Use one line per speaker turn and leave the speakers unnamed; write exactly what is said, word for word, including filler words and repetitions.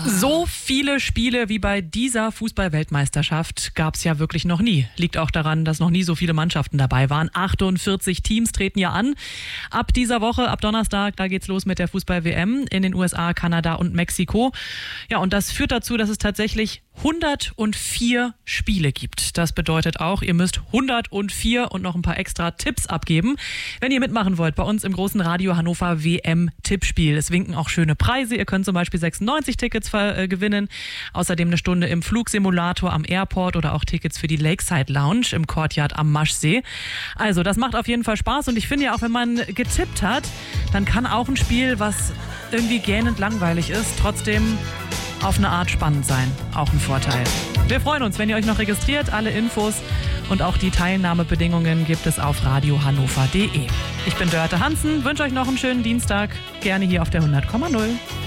So viele Spiele wie bei dieser Fußball-Weltmeisterschaft gab es ja wirklich noch nie. Liegt auch daran, dass noch nie so viele Mannschaften dabei waren. achtundvierzig Teams treten ja an. Ab dieser Woche, ab Donnerstag, da geht's los mit der Fußball-W M in den U S A, Kanada und Mexiko. Ja, und das führt dazu, dass es tatsächlich hundertvier Spiele gibt. Das bedeutet auch, ihr müsst hundertvier und noch ein paar extra Tipps abgeben, wenn ihr mitmachen wollt bei uns im großen Radio Hannover W M-Tippspiel. Es winken auch schöne Preise. Ihr könnt zum Beispiel sechsundneunzig Tickets äh, gewinnen. Außerdem eine Stunde im Flugsimulator am Airport oder auch Tickets für die Lakeside Lounge im Courtyard am Maschsee. Also, das macht auf jeden Fall Spaß. Und ich finde ja auch, wenn man getippt hat, dann kann auch ein Spiel, was irgendwie gähnend langweilig ist, trotzdem auf eine Art spannend sein. Auch ein Vorteil. Wir freuen uns, wenn ihr euch noch registriert. Alle Infos und auch die Teilnahmebedingungen gibt es auf radiohannover punkt de. Ich bin Dörte Hansen, wünsche euch noch einen schönen Dienstag. Gerne hier auf der hundert Komma null.